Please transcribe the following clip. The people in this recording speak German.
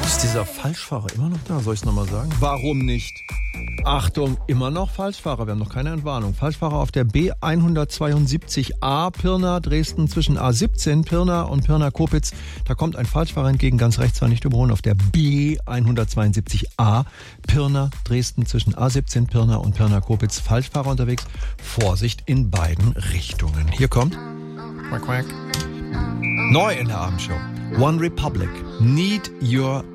Ist dieser Falschfahrer immer noch da? Soll ich es nochmal sagen? Warum nicht? Achtung, immer noch Falschfahrer. Wir haben noch keine Entwarnung. Falschfahrer auf der B172A Pirna, Dresden zwischen A17 Pirna und Pirna-Kopitz. Da kommt ein Falschfahrer entgegen, ganz rechts, zwar nicht überholen. Auf der B172A Pirna, Dresden zwischen A17 Pirna und Pirna-Kopitz. Falschfahrer unterwegs. Vorsicht in beiden Richtungen. Hier kommt quack, quack. Neu in der Abendshow. One Republic. Need Your